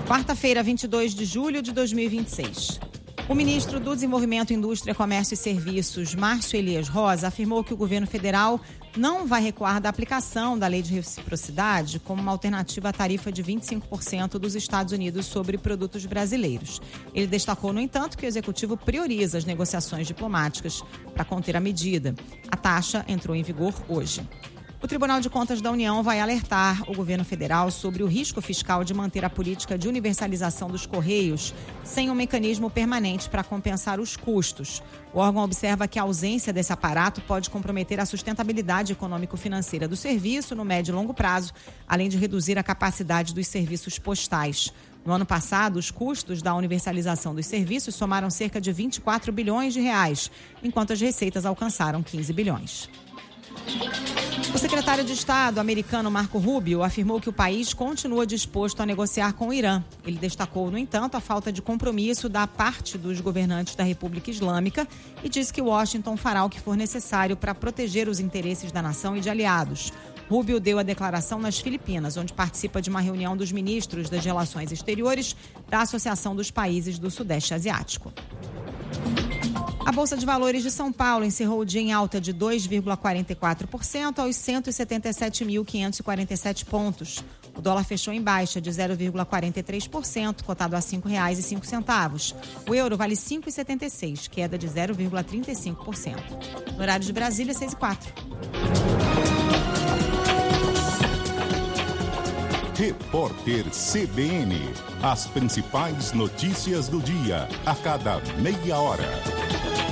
Quarta-feira, 22 de julho de 2026. O ministro do Desenvolvimento, Indústria, Comércio e Serviços, Márcio Elias Rosa, afirmou que o governo federal não vai recuar da aplicação da lei de reciprocidade como uma alternativa à tarifa de 25% dos Estados Unidos sobre produtos brasileiros. Ele destacou, no entanto, que o executivo prioriza as negociações diplomáticas para conter a medida. A taxa entrou em vigor hoje. O Tribunal de Contas da União vai alertar o governo federal sobre o risco fiscal de manter a política de universalização dos Correios sem um mecanismo permanente para compensar os custos. O órgão observa que a ausência desse aparato pode comprometer a sustentabilidade econômico-financeira do serviço no médio e longo prazo, além de reduzir a capacidade dos serviços postais. No ano passado, os custos da universalização dos serviços somaram cerca de 24 bilhões de reais, enquanto as receitas alcançaram 15 bilhões. O secretário de Estado americano Marco Rubio afirmou que o país continua disposto a negociar com o Irã. Ele destacou, no entanto, a falta de compromisso da parte dos governantes da República Islâmica e disse que Washington fará o que for necessário para proteger os interesses da nação e de aliados. Rubio deu a declaração nas Filipinas, onde participa de uma reunião dos ministros das Relações Exteriores da Associação dos Países do Sudeste Asiático. A Bolsa de Valores de São Paulo encerrou o dia em alta de 2,44% aos 177.547 pontos. O dólar fechou em baixa de 0,43%, cotado a R$ 5,05. O euro vale R$ 5,76, queda de 0,35%. No horário de Brasília, 6h04. Repórter CBN. As principais notícias do dia, a cada meia hora.